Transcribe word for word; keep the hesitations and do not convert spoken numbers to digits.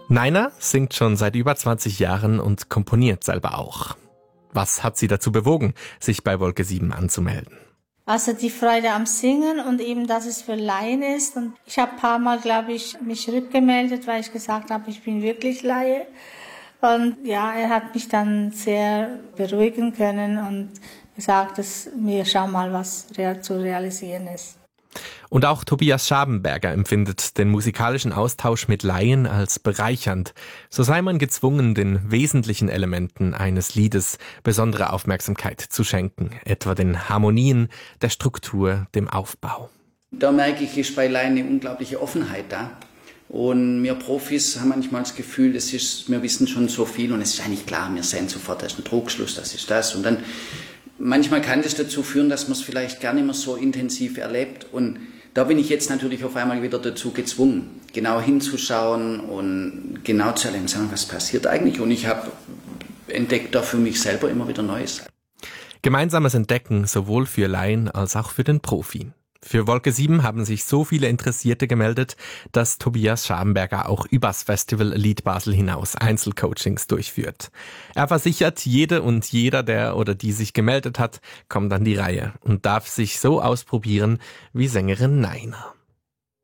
Naina singt schon seit über zwanzig Jahren und komponiert selber auch. Was hat sie dazu bewogen, sich bei Wolke sieben anzumelden? Also die Freude am Singen und eben, dass es für Laien ist. Und ich habe ein paar Mal, glaube ich, mich rückgemeldet, weil ich gesagt habe, ich bin wirklich Laie. Und ja, er hat mich dann sehr beruhigen können und gesagt, dass wir schauen mal, was zu realisieren ist. Und auch Tobias Schabenberger empfindet den musikalischen Austausch mit Laien als bereichernd. So sei man gezwungen, den wesentlichen Elementen eines Liedes besondere Aufmerksamkeit zu schenken, etwa den Harmonien, der Struktur, dem Aufbau. Da merke ich, ist bei Laien eine unglaubliche Offenheit da. Und wir Profis haben manchmal das Gefühl, das ist, wir wissen schon so viel und es ist eigentlich klar, wir sehen sofort, das ist ein Trugschluss, das ist das. Und dann manchmal kann das dazu führen, dass man es vielleicht gar nicht mehr so intensiv erlebt. Und da bin ich jetzt natürlich auf einmal wieder dazu gezwungen, genau hinzuschauen und genau zu erleben, was passiert eigentlich. Und ich habe entdeckt da für mich selber immer wieder Neues. Gemeinsames Entdecken sowohl für Laien als auch für den Profi. Für Wolke sieben haben sich so viele Interessierte gemeldet, dass Tobias Schabenberger auch übers Festival Lied Basel hinaus Einzelcoachings durchführt. Er versichert, jede und jeder, der oder die sich gemeldet hat, kommt an die Reihe und darf sich so ausprobieren wie Sängerin Naina.